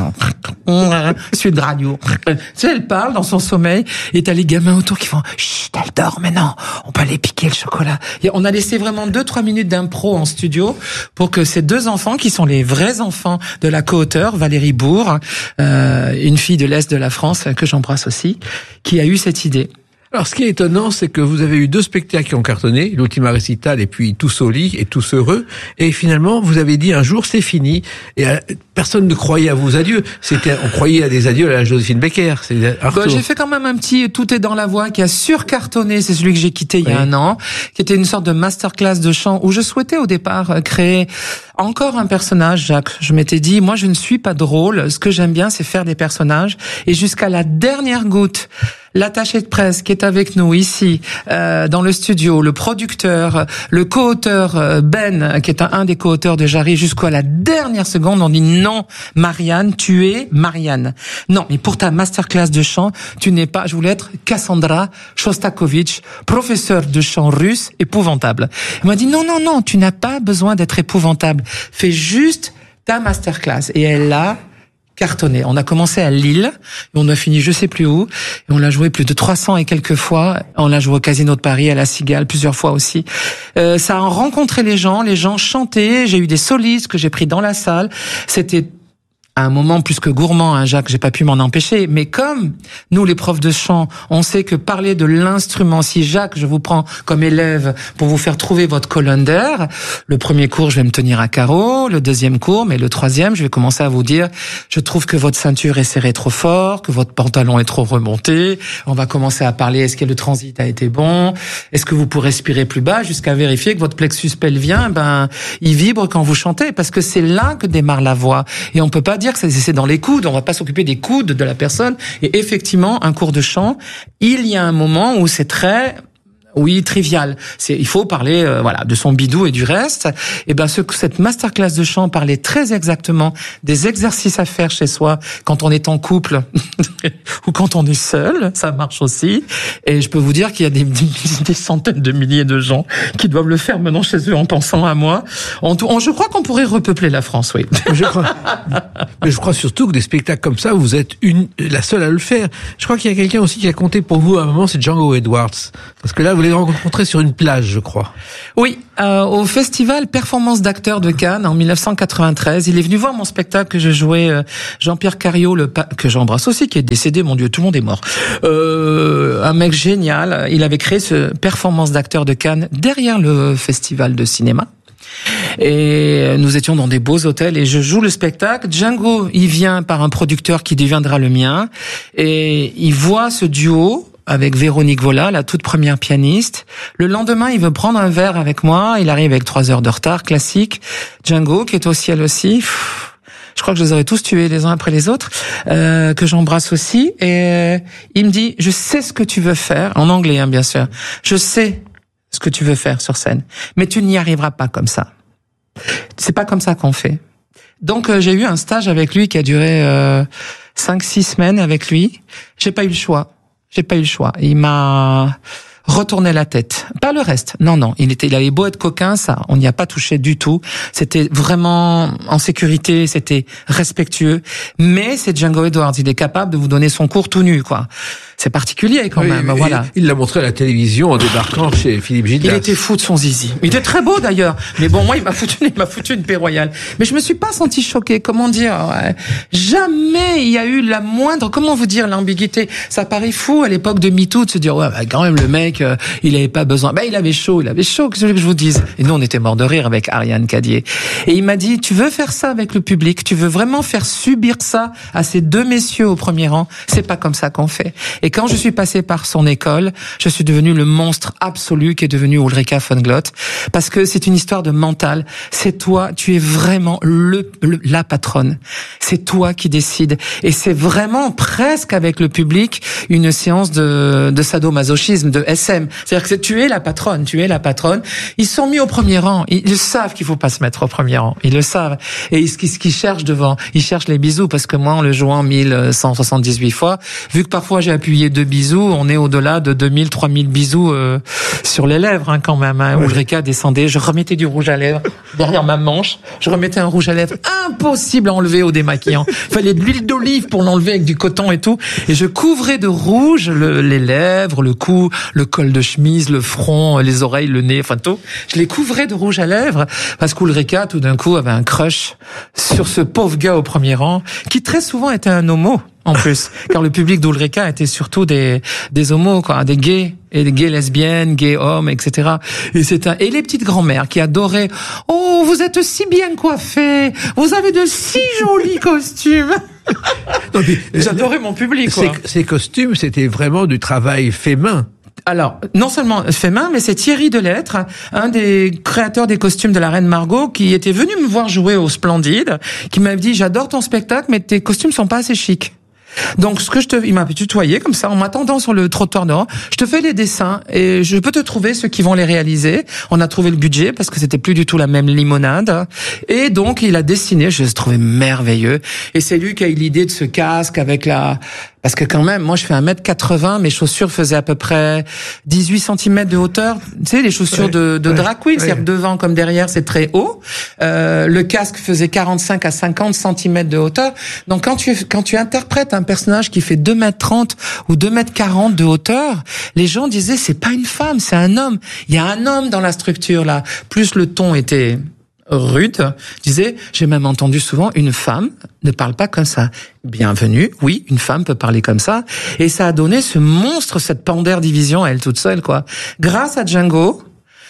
Sud Radio. Tu sais, elle parle dans son sommeil et t'as les gamins autour qui font chut, elle dort, mais non, on peut aller piquer le chocolat. Et on a laissé vraiment 2-3 minutes d'impro en studio pour que ces 2 enfants qui sont les vrais enfants de la co-auteure, Valérie Bourg, une fille de l'Est de la France que j'embrasse aussi, qui a eu cette idée. Alors, ce qui est étonnant, c'est que vous avez eu 2 spectacles qui ont cartonné, l'Ultima Recital et puis Tous au lit et Tous heureux. Et finalement, vous avez dit un jour, c'est fini. Et personne ne croyait à vos adieux. On croyait à des adieux à la Joséphine Baker. J'ai fait quand même un petit Tout est dans la voix qui a surcartonné. C'est celui que j'ai quitté il y a un an, qui était une sorte de masterclass de chant où je souhaitais au départ créer encore un personnage, Jacques. Je m'étais dit, moi, je ne suis pas drôle. Ce que j'aime bien, c'est faire des personnages. Et jusqu'à la dernière goutte, l'attaché de presse qui est avec nous ici, dans le studio, le producteur, le co-auteur Ben, qui est un des co-auteurs de Jarry, jusqu'à la dernière seconde, on dit non, Marianne, tu es Marianne. Non, mais pour ta masterclass de chant, tu n'es pas, je voulais être Cassandra Shostakovich, professeur de chant russe épouvantable. Elle m'a dit non, tu n'as pas besoin d'être épouvantable. Fais juste ta masterclass. Et elle l'a cartonné. On a commencé à Lille, et on a fini je sais plus où, et on l'a joué plus de 300 et quelques fois. On l'a joué au Casino de Paris, à la Cigale, plusieurs fois aussi. Ça a rencontré les gens chantaient, j'ai eu des solistes que j'ai pris dans la salle. C'était à un moment plus que gourmand, hein, Jacques, j'ai pas pu m'en empêcher. Mais comme nous, les profs de chant, on sait que parler de l'instrument, si Jacques, je vous prends comme élève pour vous faire trouver votre colonne d'air, le premier cours, je vais me tenir à carreau, le deuxième cours, mais le troisième, je vais commencer à vous dire, je trouve que votre ceinture est serrée trop fort, que votre pantalon est trop remonté. On va commencer à parler, est-ce que le transit a été bon? Est-ce que vous pouvez respirer plus bas jusqu'à vérifier que votre plexus pelvien, il vibre quand vous chantez, parce que c'est là que démarre la voix. Et on peut pas dire dire que c'est dans les coudes, on va pas s'occuper des coudes de la personne. Et effectivement, un cours de chant, il y a un moment où c'est très... Oui, trivial. Il faut parler, de son bidou et du reste. Et ben, cette masterclass de chant parlait très exactement des exercices à faire chez soi quand on est en couple ou quand on est seul. Ça marche aussi. Et je peux vous dire qu'il y a des centaines de milliers de gens qui doivent le faire maintenant chez eux en pensant à moi. Je crois qu'on pourrait repeupler la France, oui. Mais je crois surtout que des spectacles comme ça, vous êtes la seule à le faire. Je crois qu'il y a quelqu'un aussi qui a compté pour vous à un moment, c'est Django Edwards. Parce que là, vous l'avez rencontré sur une plage, je crois. Oui, au festival Performance d'acteurs de Cannes en 1993. Il est venu voir mon spectacle que je jouais, Jean-Pierre Cario, que j'embrasse aussi, qui est décédé, mon Dieu, tout le monde est mort. Un mec génial. Il avait créé ce Performance d'acteurs de Cannes derrière le festival de cinéma. Et nous étions dans des beaux hôtels et je joue le spectacle. Django, il vient par un producteur qui deviendra le mien et il voit ce duo avec Véronique Vola, la toute première pianiste. Le lendemain, il veut prendre un verre avec moi. Il arrive avec 3 heures de retard, classique. Django, qui est au ciel aussi. Je crois que je les aurais tous tués les uns après les autres, que j'embrasse aussi. Et il me dit, je sais ce que tu veux faire, en anglais, hein, bien sûr. Je sais ce que tu veux faire sur scène, mais tu n'y arriveras pas comme ça. C'est pas comme ça qu'on fait. Donc j'ai eu un stage avec lui qui a duré 5-6 semaines avec lui. J'ai pas eu le choix. Il m'a retourné la tête. Pas le reste. Non. Il avait beau être coquin, ça, on n'y a pas touché du tout. C'était vraiment en sécurité, c'était respectueux. Mais c'est Django Edwards. Il est capable de vous donner son cours tout nu, quoi. C'est particulier quand même, voilà. Il l'a montré à la télévision en débarquant chez Philippe Gildas. Il était fou de son zizi. Il était très beau d'ailleurs. Mais bon, moi, il m'a foutu une paix royale. Mais je me suis pas senti choquée. Comment dire? Jamais il y a eu la moindre, comment vous dire, l'ambiguïté. Ça paraît fou à l'époque de MeToo de se dire, quand même, le mec, il avait pas besoin. Il avait chaud. Qu'est-ce que je vous dise? Et nous, on était morts de rire avec Ariane Cadier. Et il m'a dit, tu veux faire ça avec le public? Tu veux vraiment faire subir ça à ces 2 messieurs au premier rang? C'est pas comme ça qu'on fait. Et quand je suis passé par son école, je suis devenu le monstre absolu qui est devenu Ulrika von Glott. Parce que c'est une histoire de mental. C'est toi, tu es vraiment la patronne. C'est toi qui décides. Et c'est vraiment presque avec le public une séance de sadomasochisme, de SM. C'est-à-dire que tu es la patronne. Ils sont mis au premier rang. Ils savent qu'il faut pas se mettre au premier rang. Ils le savent. Et ce qu'ils cherchent devant, ils cherchent les bisous. Parce que moi, en le jouant 1178 fois, vu que parfois j'ai appuyé 2 bisous, on est au-delà de 2000, 3000 bisous sur les lèvres, quand même. Ouais. Ulrika descendait, je remettais du rouge à lèvres derrière ma manche, je remettais un rouge à lèvres impossible à enlever au démaquillant. Il fallait de l'huile d'olive pour l'enlever avec du coton et tout. Et je couvrais de rouge les lèvres, le cou, le col de chemise, le front, les oreilles, le nez, enfin tout. Je les couvrais de rouge à lèvres parce qu'Ulrika, tout d'un coup, avait un crush sur ce pauvre gars au premier rang qui très souvent était un homo. En plus, car le public d'Ulrika était surtout des homos, quoi, des gays et des gays lesbiennes, gays hommes, etc. Et les petites grand-mères qui adoraient. Oh, vous êtes si bien coiffés, vous avez de si jolis costumes. Non, mais, j'adorais mon public, quoi. Ces costumes, c'était vraiment du travail fait main. Alors, non seulement fait main, mais c'est Thierry Delettre, un des créateurs des costumes de la Reine Margot, qui était venu me voir jouer au Splendide, qui m'avait dit, j'adore ton spectacle, mais tes costumes sont pas assez chics. Donc, il m'a tutoyé comme ça, en m'attendant sur le trottoir dehors. Je te fais les dessins et je peux te trouver ceux qui vont les réaliser. On a trouvé le budget parce que c'était plus du tout la même limonade. Et donc, il a dessiné, je le trouvais merveilleux. Et c'est lui qui a eu l'idée de ce casque avec parce que quand même, moi je fais 1m80, mes chaussures faisaient à peu près 18 cm de hauteur. Tu sais, les chaussures de drag queen, c'est-à-dire que devant comme derrière, c'est très haut. Le casque faisait 45 à 50 cm de hauteur. Donc quand tu interprètes un personnage qui fait 2m30 ou 2m40 de hauteur, les gens disaient c'est pas une femme, c'est un homme. Il y a un homme dans la structure là. Plus le ton était rude, disait, j'ai même entendu souvent, une femme ne parle pas comme ça. Bienvenue, oui, une femme peut parler comme ça. Et ça a donné ce monstre, cette Pander division à elle toute seule, quoi. Grâce à Django,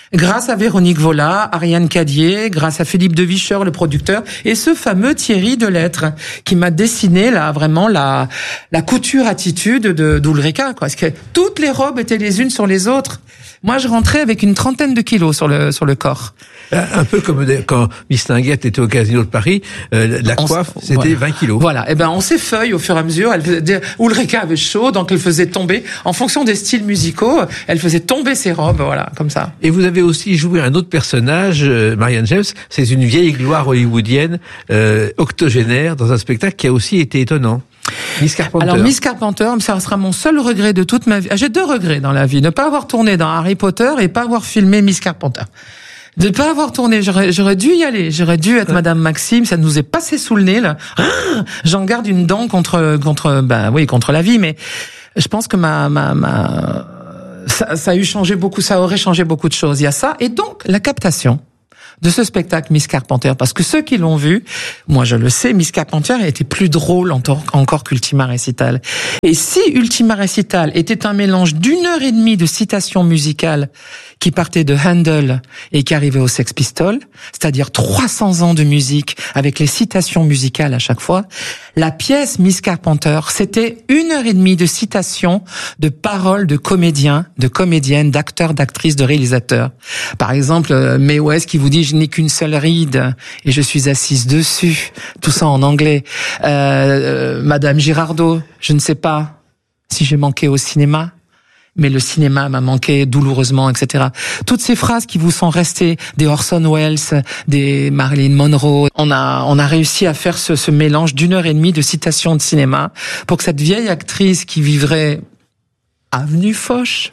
Grâce à Véronique Vola, Ariane Cadier, grâce à Philippe de Vicheur, le producteur, et ce fameux Thierry Delettre, qui m'a dessiné là vraiment la couture attitude d'Ulrika, quoi. Parce que toutes les robes étaient les unes sur les autres. Moi, je rentrais avec une 30aine de kilos sur le corps. Un peu comme quand Miss Tinguette était au Casino de Paris, la coiffe, c'était 20 kilos. Voilà. Et ben, on s'effeuille au fur et à mesure. Ulrika avait chaud, donc elle faisait tomber, en fonction des styles musicaux, elle faisait tomber ses robes, voilà, comme ça. Et vous avez aussi joué un autre personnage, Marianne James, c'est une vieille gloire hollywoodienne, octogénaire, dans un spectacle qui a aussi été étonnant. Miss Carpenter. Alors Miss Carpenter, ça sera mon seul regret de toute ma vie. J'ai 2 regrets dans la vie. Ne pas avoir tourné dans Harry Potter et pas avoir filmé Miss Carpenter. De pas avoir tourné, j'aurais dû y aller. J'aurais dû être Madame Maxime, ça nous est passé sous le nez, là. J'en garde une dent contre la vie, mais je pense que ça a eu changé beaucoup, ça aurait changé beaucoup de choses. Il y a ça. Et donc, la captation de ce spectacle Miss Carpenter, parce que ceux qui l'ont vu, moi je le sais, Miss Carpenter a été plus drôle encore qu'Ultima Recital. Et si Ultima Recital était un mélange d'1h30 de citations musicales qui partaient de Handel et qui arrivaient aux Sex Pistols, c'est-à-dire 300 ans de musique avec les citations musicales à chaque fois, la pièce Miss Carpenter, c'était 1h30 de citations de paroles de comédiens, de comédiennes, d'acteurs, d'actrices, de réalisateurs. Par exemple, Mae West qui vous dit « Je n'ai qu'une seule ride et je suis assise dessus », tout ça en anglais. Madame Girardot, je ne sais pas si j'ai manqué au cinéma, mais le cinéma m'a manqué douloureusement, etc. Toutes ces phrases qui vous sont restées, des Orson Welles, des Marilyn Monroe, on a réussi à faire ce mélange d'1h30 de citations de cinéma pour que cette vieille actrice qui vivrait avenue Foch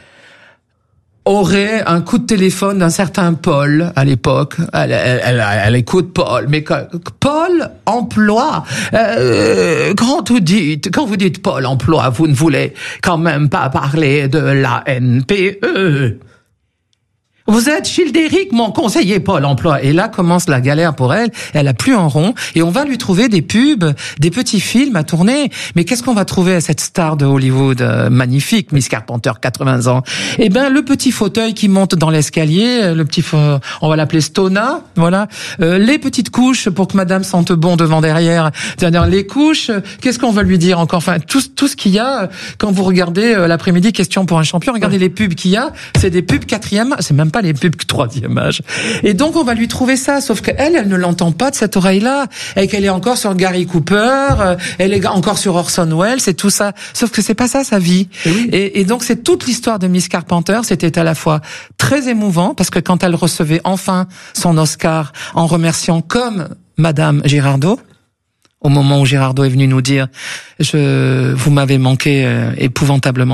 aurait un coup de téléphone d'un certain Paul à l'époque. Elle écoute Paul, mais Paul emploi. Quand vous dites Paul emploi, vous ne voulez quand même pas parler de la NPE. Vous êtes Childéric, mon conseiller Pôle emploi. Et là commence la galère pour elle. Elle a plus en rond. Et on va lui trouver des pubs, des petits films à tourner. Mais qu'est-ce qu'on va trouver à cette star de Hollywood magnifique, Miss Carpenter, 80 ans? Eh ben, le petit fauteuil qui monte dans l'escalier, on va l'appeler Stona, voilà. Les petites couches pour que madame sente bon devant derrière. C'est-à-dire les couches, qu'est-ce qu'on va lui dire encore? Enfin, tout ce qu'il y a, quand vous regardez l'après-midi, question pour un champion, regardez les pubs qu'il y a, c'est des pubs 4e, c'est même pas les pubs 3e âge. Et donc, on va lui trouver ça. Sauf qu'elle ne l'entend pas de cette oreille-là. Et qu'elle est encore sur Gary Cooper, elle est encore sur Orson Welles et tout ça. Sauf que c'est pas ça, sa vie. Oui. Et donc, c'est toute l'histoire de Miss Carpenter. C'était à la fois très émouvant, parce que quand elle recevait enfin son Oscar, en remerciant comme Madame Girardot, au moment où Girardot est venu nous dire « vous m'avez manqué épouvantablement »,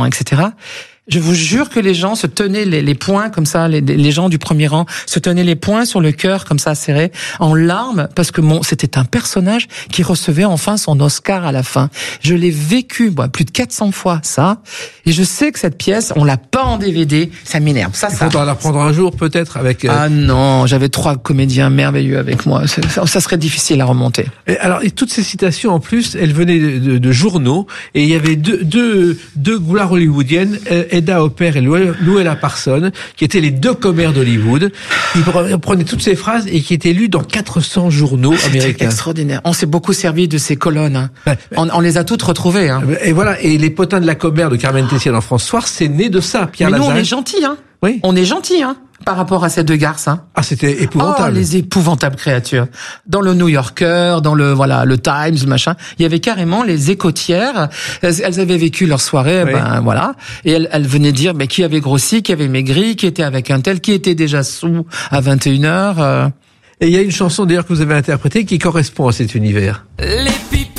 etc., je vous jure que les gens se tenaient les poings comme ça, les gens du premier rang se tenaient les poings sur le cœur comme ça serré, en larmes, parce que c'était un personnage qui recevait enfin son Oscar à la fin. Je l'ai vécu, plus de 400 fois ça, et je sais que cette pièce, on l'a pas en DVD, ça m'énerve. Ça. Il faudra la prendre un jour peut-être avec. Ah non, j'avais 3 comédiens merveilleux avec moi. Ça serait difficile à remonter. Et alors, et toutes ces citations en plus, elles venaient de journaux, et il y avait deux gloires hollywoodiennes. Hedda Hopper et Louella Parsons, qui étaient les 2 commères d'Hollywood, qui prenaient toutes ces phrases et qui étaient lues dans 400 journaux américains. C'était extraordinaire. On s'est beaucoup servi de ces colonnes. Hein. On les a toutes retrouvées. Hein. Et voilà. Et les potins de la commère de Carmen Tessier dans François, c'est né de ça. Pierre Mais nous, Lazagne. on est gentils, hein. Oui. On est gentils, hein. Par rapport à ces 2 garces, hein. Ah, c'était épouvantable. Oh, les épouvantables créatures. Dans le New Yorker, dans le Times, le machin, il y avait carrément les écotières. Elles avaient vécu leur soirée, oui. Et elles venaient dire, qui avait grossi, qui avait maigri, qui était avec un tel, qui était déjà sous à 21h. Et il y a une chanson d'ailleurs que vous avez interprétée qui correspond à cet univers. Les people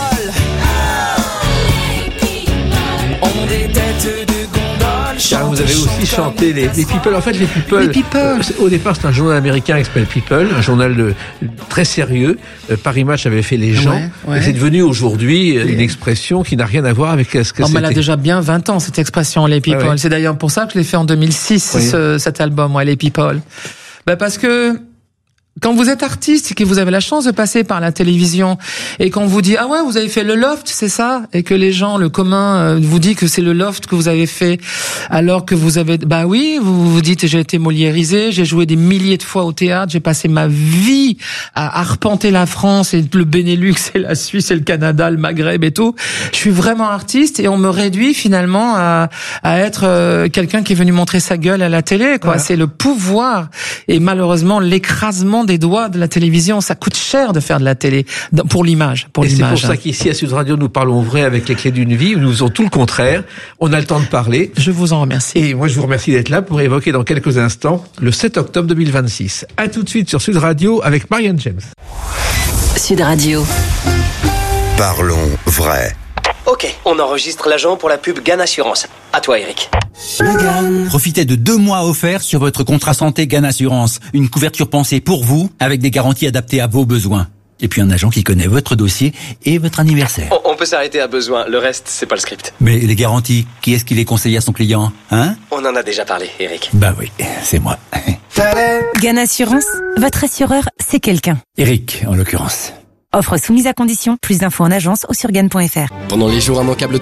ont des têtes de gondole. Car vous avez aussi chanté les People. En fait, les People. Au départ, c'est un journal américain qui s'appelle People, un journal très sérieux. Paris Match avait fait les gens. Ouais. Et c'est devenu aujourd'hui une expression qui n'a rien à voir avec ce que c'était. Elle a déjà bien 20 ans, cette expression, les People. Ouais. C'est d'ailleurs pour ça que je l'ai fait en 2006, cet album, les People. Parce que quand vous êtes artiste et que vous avez la chance de passer par la télévision et qu'on vous dit ah ouais vous avez fait le loft c'est ça et que les gens le commun vous dit que c'est le loft que vous avez fait alors que vous avez bah oui vous vous dites j'ai été moliérisé, j'ai joué des milliers de fois au théâtre, j'ai passé ma vie à arpenter la France et le Benelux et la Suisse et le Canada, le Maghreb et tout. Je suis vraiment artiste et on me réduit finalement à être quelqu'un qui est venu montrer sa gueule à la télé quoi. Voilà. C'est le pouvoir et malheureusement l'écrasement des doigts de la télévision, ça coûte cher de faire de la télé pour l'image, et c'est pour ça qu'ici à Sud Radio nous parlons vrai avec les clés d'une vie, nous faisons tout le contraire, on a le temps de parler. Je vous en remercie. Et moi je vous remercie d'être là pour évoquer dans quelques instants le 7 octobre 2026. À tout de suite sur Sud Radio avec Marianne James. Sud Radio. Parlons vrai. Ok, on enregistre l'agent pour la pub GAN Assurance. À toi, Eric. Profitez de 2 mois offerts sur votre contrat santé GAN Assurance. Une couverture pensée pour vous, avec des garanties adaptées à vos besoins. Et puis un agent qui connaît votre dossier et votre anniversaire. On peut s'arrêter à besoin, le reste, c'est pas le script. Mais les garanties, qui est-ce qui les conseille à son client, hein? On en a déjà parlé, Eric. Bah oui, c'est moi. GAN Assurance, votre assureur, c'est quelqu'un. Eric, en l'occurrence. Offre soumise à condition, plus d'infos en agence ou sur GAN.fr. Pendant les jours immanquables